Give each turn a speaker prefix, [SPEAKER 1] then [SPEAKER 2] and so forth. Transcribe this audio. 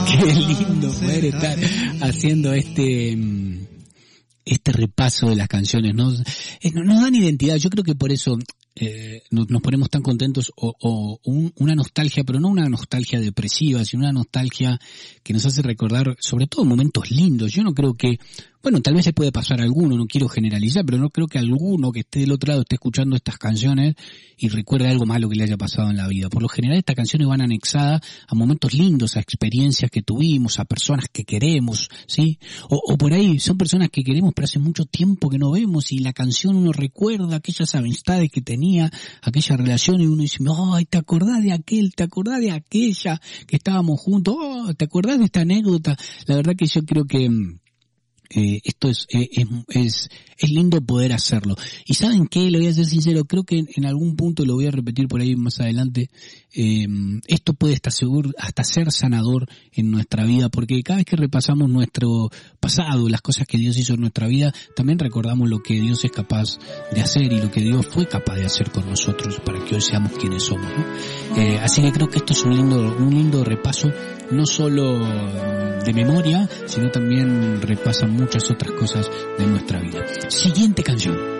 [SPEAKER 1] Qué lindo poder estar haciendo este repaso de las canciones. Nos dan identidad. Yo creo que por eso nos ponemos tan contentos, o una nostalgia, pero no una nostalgia depresiva, sino una nostalgia que nos hace recordar sobre todo momentos lindos. Yo no creo que, bueno, tal vez se puede pasar a alguno, no quiero generalizar, pero no creo que alguno que esté del otro lado esté escuchando estas canciones y recuerde algo malo que le haya pasado en la vida. Por lo general estas canciones van anexadas a momentos lindos, a experiencias que tuvimos, a personas que queremos, ¿sí? O por ahí son personas que queremos pero hace mucho tiempo que no vemos, y la canción uno recuerda aquellas amistades que tenía, aquella relación, y uno dice, ay, ¿te acordás de aquel? ¿Te acordás de aquella que estábamos juntos? Oh, ¿te acordás de esta anécdota? La verdad que yo creo que esto es lindo poder hacerlo. Y ¿saben qué? Le voy a ser sincero, creo que en algún punto, lo voy a repetir por ahí más adelante, esto puede estar seguro hasta ser sanador en nuestra vida, porque cada vez que repasamos nuestro pasado, las cosas que Dios hizo en nuestra vida, también recordamos lo que Dios es capaz de hacer y lo que Dios fue capaz de hacer con nosotros para que hoy seamos quienes somos, ¿no? Así que creo que esto es un lindo repaso, no solo de memoria, sino también repasa muchas otras cosas de nuestra vida. Siguiente canción.